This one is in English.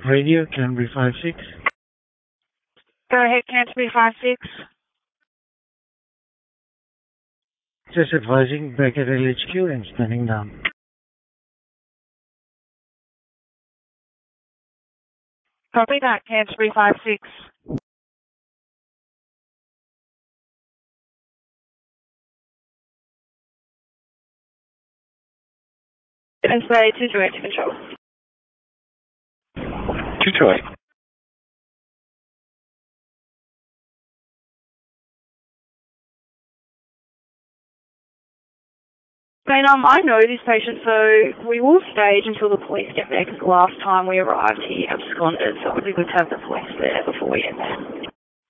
Radio Canterbury 56. Go ahead, Canterbury 56. Just advising back at LHQ and standing down. Copy that, Canterbury 56. And say 228 to control. 228. I know this patient, so we will stage until the police get there, because the last time we arrived he absconded, so it would be good to have the police there before we get there.